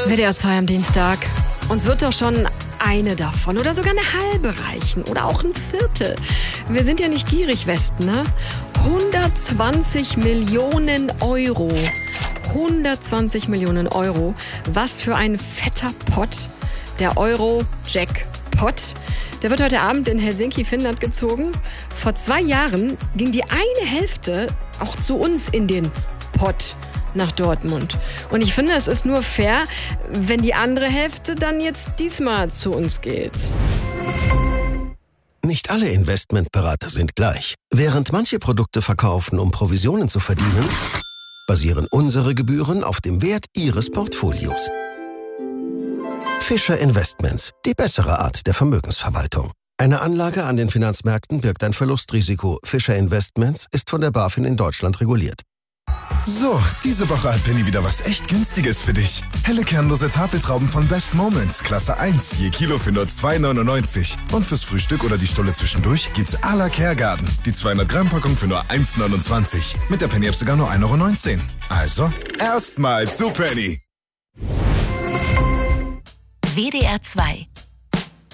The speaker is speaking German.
WDR 2 am Dienstag. Uns wird doch schon eine davon oder sogar eine halbe reichen oder auch ein Viertel. Wir sind ja nicht gierig, Westen, ne? 120 Millionen Euro. 120 Millionen Euro. Was für ein fetter Pott. Der Euro-Jackpot. Der wird heute Abend in Helsinki, Finnland gezogen. Vor 2 Jahren ging die eine Hälfte auch zu uns in den Pott nach Dortmund. Und ich finde, es ist nur fair, wenn die andere Hälfte dann jetzt diesmal zu uns geht. Nicht alle Investmentberater sind gleich. Während manche Produkte verkaufen, um Provisionen zu verdienen, basieren unsere Gebühren auf dem Wert Ihres Portfolios. Fischer Investments, die bessere Art der Vermögensverwaltung. Eine Anlage an den Finanzmärkten birgt ein Verlustrisiko. Fischer Investments ist von der BaFin in Deutschland reguliert. So, diese Woche hat Penny wieder was echt Günstiges für dich. Helle kernlose Tafeltrauben von Best Moments, Klasse 1, je Kilo für nur 2,99. Und fürs Frühstück oder die Stulle zwischendurch gibt's à la Kergarten. Die 200 Gramm Packung für nur 1,29. Mit der Penny-App sogar nur 1,19 €. Also, erstmal zu Penny. WDR 2